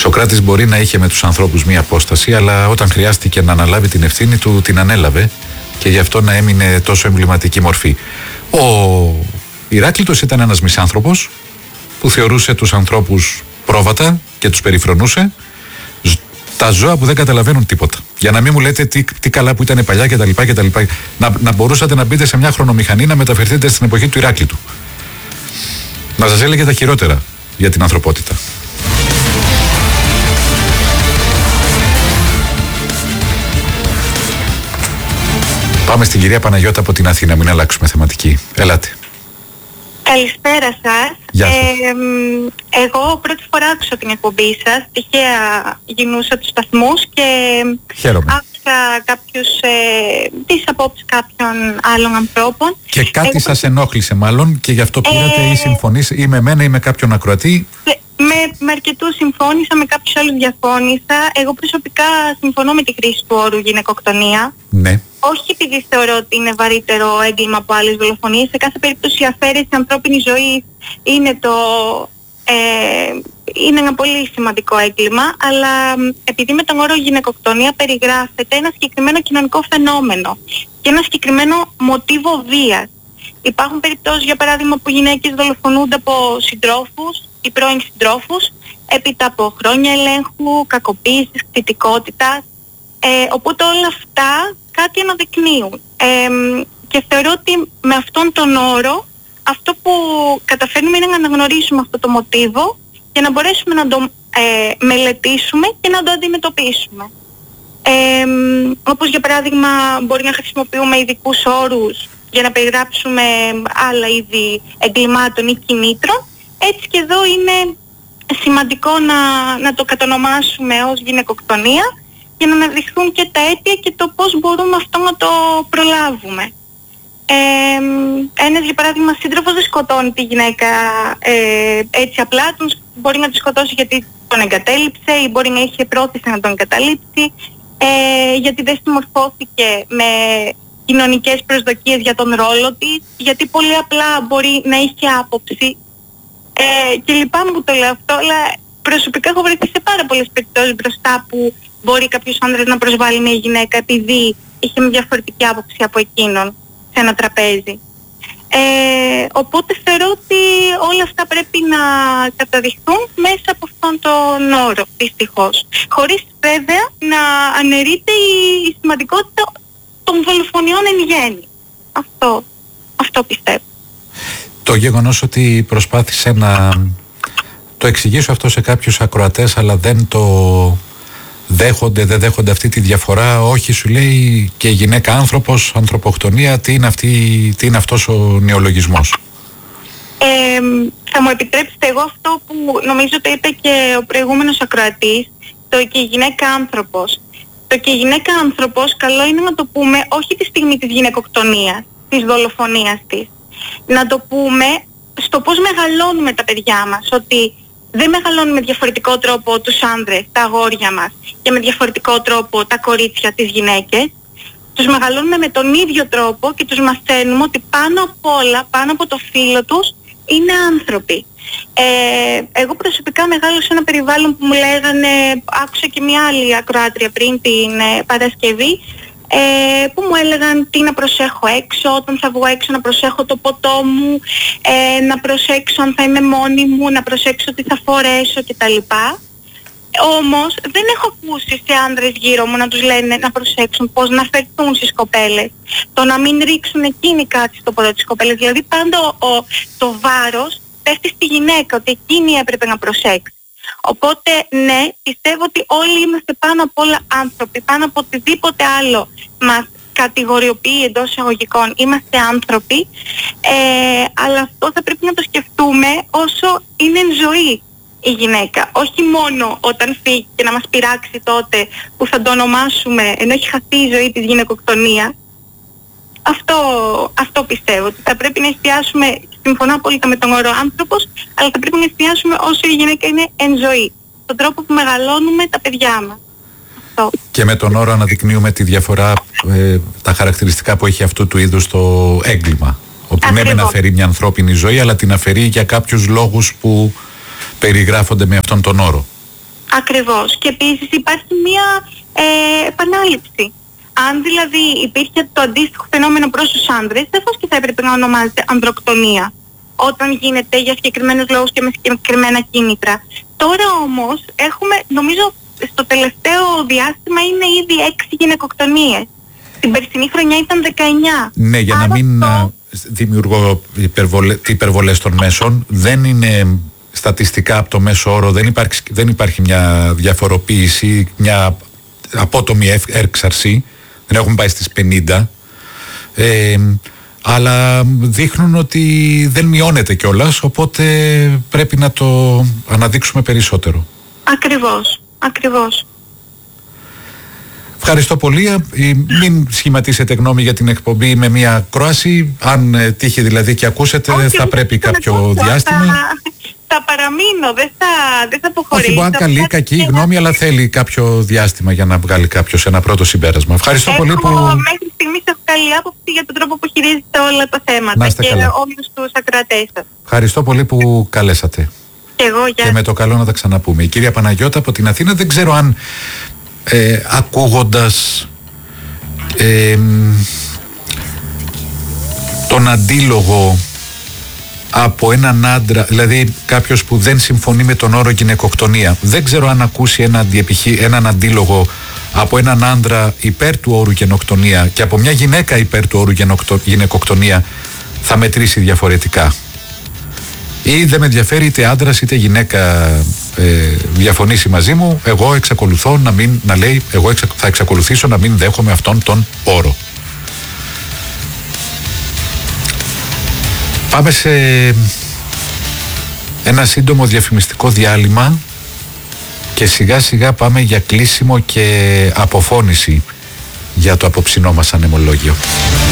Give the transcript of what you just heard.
Σοκράτης μπορεί να είχε με τους ανθρώπους μία απόσταση, αλλά όταν χρειάστηκε να αναλάβει την ευθύνη του, την ανέλαβε και γι' αυτό να έμεινε τόσο εμβληματική μορφή. Ο Ηράκλειτος ήταν ένας μισάνθρωπος που θεωρούσε τους ανθρώπους πρόβατα και τους περιφρονούσε. Τα ζώα που δεν καταλαβαίνουν τίποτα. Για να μην μου λέτε τι καλά που ήταν παλιά κτλ. Να μπορούσατε να μπείτε σε μια χρονομηχανή να μεταφερθείτε στην εποχή του Ηράκλειτου. Να σας έλεγε τα χειρότερα για την ανθρωπότητα. Πάμε στην κυρία Παναγιώτα από την Αθήνα, μην αλλάξουμε θεματική. Ελάτε. Καλησπέρα σας. Γεια σας. Εγώ πρώτη φορά άκουσα την εκπομπή σας. Τυχαία γινούσα τους σταθμούς και Χαίρομαι. άκουσα τις απόψεις κάποιων άλλων ανθρώπων. Και κάτι σας ενόχλησε μάλλον και γι' αυτό πήρατε ή συμφωνήσατε ή με μένα ή με κάποιον ακροατή. Με αρκετούς συμφώνησα, με κάποιους άλλους διαφώνησα. Εγώ προσωπικά συμφωνώ με τη χρήση του όρου γυναικοκτονία. Ναι. Όχι επειδή θεωρώ ότι είναι βαρύτερο έγκλημα από άλλες δολοφονίες. Σε κάθε περίπτωση η αφαίρεση ανθρώπινης ζωής είναι ένα πολύ σημαντικό έγκλημα, αλλά επειδή με τον όρο γυναικοκτονία περιγράφεται ένα συγκεκριμένο κοινωνικό φαινόμενο και ένα συγκεκριμένο μοτίβο βίας. Υπάρχουν περιπτώσεις, για παράδειγμα, που γυναίκες δολοφονούνται από συντρόφους ή πρώην συντρόφους έπειτα από χρόνια ελέγχου, κακοποίησης, κτητικότητας. Οπότε όλα αυτά κάτι αναδεικνύουν. Και θεωρώ ότι με αυτόν τον όρο αυτό που καταφέρνουμε είναι να αναγνωρίσουμε αυτό το μοτίβο και να μπορέσουμε να το μελετήσουμε και να το αντιμετωπίσουμε. Όπως για παράδειγμα μπορεί να χρησιμοποιούμε ειδικούς όρους για να περιγράψουμε άλλα είδη εγκλημάτων ή κινήτρων. Έτσι και εδώ είναι σημαντικό να το κατονομάσουμε ως γυναικοκτονία για να αναδειχθούν και τα αίτια και το πώς μπορούμε αυτό να το προλάβουμε. Ένας για παράδειγμα σύντροφος δεν σκοτώνει τη γυναίκα έτσι απλά, μπορεί να τη σκοτώσει γιατί τον εγκατέλειψε ή μπορεί να είχε πρόθεση να τον εγκαταλείψει, γιατί δεν συμμορφώθηκε με κοινωνικές προσδοκίες για τον ρόλο της, γιατί πολύ απλά μπορεί να είχε άποψη και λυπάμαι που το λέω αυτό, αλλά προσωπικά έχω βρεθεί σε πάρα πολλές περιπτώσεις μπροστά που μπορεί κάποιος άνδρας να προσβάλλει μια γυναίκα επειδή είχε μια διαφορετική άποψη από εκείνον σε ένα τραπέζι. Οπότε θεωρώ ότι όλα αυτά πρέπει να καταδειχθούν μέσα από αυτόν τον όρο, δυστυχώς. Χωρίς βέβαια να αναιρείται η σημαντικότητα των δολοφονιών εν γέννη. Αυτό πιστεύω. Το γεγονός ότι προσπάθησε να το εξηγήσω αυτό σε κάποιους ακροατές, αλλά δεν το δεν δέχονται αυτή τη διαφορά. Όχι, σου λέει, και γυναίκα άνθρωπος, ανθρωποκτονία, τι είναι αυτός ο νεολογισμός. Θα μου επιτρέψετε εγώ αυτό που νομίζω το είπε και ο προηγούμενος ακροατής, το και γυναίκα άνθρωπος. Το και γυναίκα άνθρωπος καλό είναι να το πούμε όχι τη στιγμή της γυναικοκτονίας, της δολοφονίας της. Να το πούμε στο πώς μεγαλώνουμε τα παιδιά μας, ότι δεν μεγαλώνουμε με διαφορετικό τρόπο τους άνδρες, τα αγόρια μας, και με διαφορετικό τρόπο τα κορίτσια, τις γυναίκες. Τους μεγαλώνουμε με τον ίδιο τρόπο και τους μαθαίνουμε ότι πάνω απ' όλα, πάνω από το φύλο τους, είναι άνθρωποι. Εγώ προσωπικά μεγάλωσα σε ένα περιβάλλον που μου λέγανε, άκουσα και μια άλλη ακροάτρια πριν την Παρασκευή, που μου έλεγαν τι να προσέχω έξω, όταν θα βγω έξω να προσέχω το ποτό μου, να προσέξω αν θα είμαι μόνη μου, να προσέξω τι θα φορέσω κτλ. Όμως δεν έχω ακούσει σε άνδρες γύρω μου να τους λένε να προσέξουν πώς να φερθούν στις κοπέλες, το να μην ρίξουν εκείνοι κάτι στο ποτό της κοπέλας. Δηλαδή πάντα το βάρος πέφτει στη γυναίκα, ότι εκείνη έπρεπε να προσέξει. Οπότε ναι, πιστεύω ότι όλοι είμαστε πάνω απ' όλα άνθρωποι, πάνω από οτιδήποτε άλλο μας κατηγοριοποιεί εντός εισαγωγικών, είμαστε άνθρωποι, αλλά αυτό θα πρέπει να το σκεφτούμε όσο είναι εν ζωή η γυναίκα, όχι μόνο όταν φύγει και να μας πειράξει τότε που θα το ονομάσουμε, ενώ έχει χαθεί η ζωή της, γυναικοκτονία. Αυτό πιστεύω, ότι θα πρέπει να εστιάσουμε, συμφωνώ απόλυτα με τον όρο άνθρωπος, αλλά θα πρέπει να εστιάσουμε όσο η γυναίκα είναι εν ζωή, τον τρόπο που μεγαλώνουμε τα παιδιά μας. Αυτό. Και με τον όρο αναδεικνύουμε τη διαφορά, τα χαρακτηριστικά που έχει αυτού του είδους το έγκλημα. Όπου ναι, δεν αφαιρεί μια ανθρώπινη ζωή, αλλά την αφαιρεί για κάποιους λόγους που περιγράφονται με αυτόν τον όρο. Ακριβώς. Και επίσης υπάρχει μία επανάληψη. Αν δηλαδή υπήρχε το αντίστοιχο φαινόμενο προς τους άνδρες, σαφώς και θα έπρεπε να ονομάζεται ανδροκτονία, όταν γίνεται για συγκεκριμένους λόγους και με συγκεκριμένα κίνητρα. Τώρα όμως έχουμε, νομίζω στο τελευταίο διάστημα είναι ήδη 6 γυναικοκτονίες. Την περσινή χρονιά ήταν 19. Ναι, για να μην δημιουργώ υπερβολές των μέσων, δεν είναι στατιστικά από το μέσο όρο, δεν υπάρχει μια διαφοροποίηση, μια απότομη έξαρση, δεν έχουμε πάει στις 50, αλλά δείχνουν ότι δεν μειώνεται κιόλας, οπότε πρέπει να το αναδείξουμε περισσότερο. Ακριβώς. Ευχαριστώ πολύ. Μην σχηματίσετε γνώμη για την εκπομπή με μια κρόαση. Αν τύχει δηλαδή και ακούσετε, όχι, θα πρέπει κάποιο διάστημα. Θα παραμείνω, δεν θα αποχωρήσω. Όχι, μπορεί να καλή, κακή γνώμη, αλλά θέλει κάποιο διάστημα για να βγάλει κάποιος ένα πρώτο συμπέρασμα. Ευχαριστώ πολύ που... Μέχρι στιγμής έχω καλή άποψη για τον τρόπο που χειρίζετε όλα τα θέματα και όλους τους ακροατές σας. Ευχαριστώ πολύ που καλέσατε. Και με το καλό να τα ξαναπούμε. Η κυρία Παναγιώτα από την Αθήνα, δεν ξέρω αν ακούγοντας τον αντίλογο από έναν άντρα, δηλαδή κάποιος που δεν συμφωνεί με τον όρο γυναικοκτονία, δεν ξέρω αν ακούσει έναν αντίλογο από έναν άντρα υπέρ του όρου γενοκτονία και από μια γυναίκα υπέρ του όρου γυναικοκτονία θα μετρήσει διαφορετικά. Ή δεν με ενδιαφέρει είτε άντρας είτε γυναίκα διαφωνήσει μαζί μου, εγώ εξακολουθώ να λέει, θα εξακολουθήσω να μην δέχομαι αυτόν τον όρο. Πάμε σε ένα σύντομο διαφημιστικό διάλειμμα και σιγά σιγά πάμε για κλείσιμο και αποφώνηση για το απόψινό μας ανεμολόγιο.